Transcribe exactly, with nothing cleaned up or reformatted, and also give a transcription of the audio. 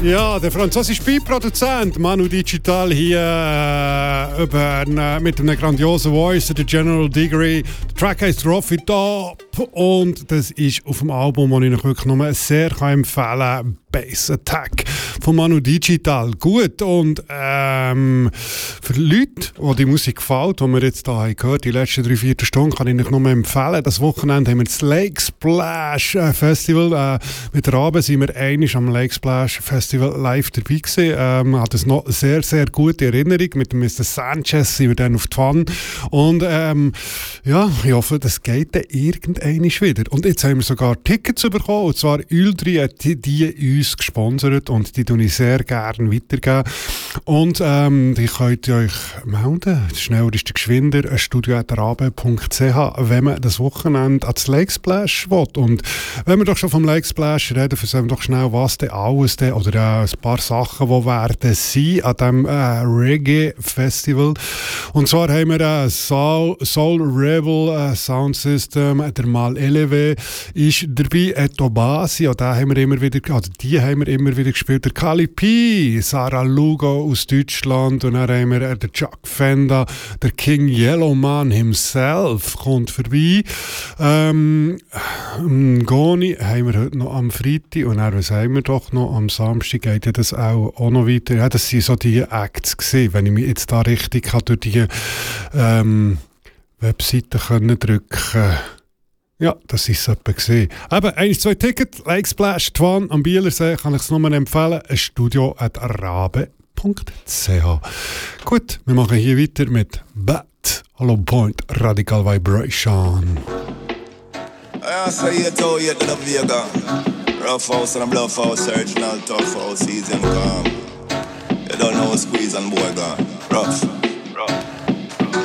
Ja, der französische Beatproduzent Manu Digital hier äh, über, äh, mit einem grandiosen Voice, der General Degree. Der Track heißt Rough It Up und das ist auf dem Album, das ich euch wirklich nur sehr empfehlen kann. Bass Attack von Manu Digital. Gut, und ähm, für Leute, die die Musik gefällt, die wir jetzt hier haben gehört, die letzten drei, vier Stunden, kann ich euch nur empfehlen. Das Wochenende haben wir das Lake Splash Festival. Äh, mit Raben sind wir einig am Lake Splash Festival live dabei gewesen. Ähm, hat es noch sehr, sehr gute Erinnerung. Mit dem Mister Sanchez sind wir dann auf die Pfanne. Und ähm, ja, ich hoffe, das geht dann irgendwann wieder. Und jetzt haben wir sogar Tickets bekommen, und zwar Uldri hat die, die uns gesponsert und die tue ich sehr gerne weitergeben. Und ähm, die könnt ihr euch melden. Schneller ist der geschwinder, studio at rabe punkt c h, wenn man das Wochenende ans Lake Splash will. Und wenn wir doch schon vom Lake Splash reden, erzählen wir doch schnell, was denn alles denn, oder äh, ein paar Sachen, die werden sein an diesem äh, Reggae-Festival. Und zwar haben wir äh, Soul, Soul Rebel äh, Sound System, der Mal Eleve ist dabei, Etobasi, ja, den haben wir immer wieder, also die haben wir immer wieder gespielt, der Kali P, Sarah Lugo aus Deutschland, und dann haben wir äh, der Chuck Fenda, der King Yellowman himself kommt vorbei. Ähm, Goni haben wir heute noch am Freitag, und dann, was haben wir doch noch, am Samstag geht ja das auch, auch noch weiter. Ja, das waren so die Acts gewesen, wenn ich mich jetzt da richtig durch die ähm, Webseite können drücken. Ja, das war es etwa gesehen. Eben, eins, zwei Tickets, Lake Splash, Twan am Bielersee, kann ich es nur empfehlen. Ein Studio at rabe punkt c h. Gut, wir machen hier weiter mit Bat, Hollow Point, Radical Vibration. I say it all yet to the Vega. Rough house and a bluff house, original tough house, easy and calm. You don't know squeeze and boy gone. Rough.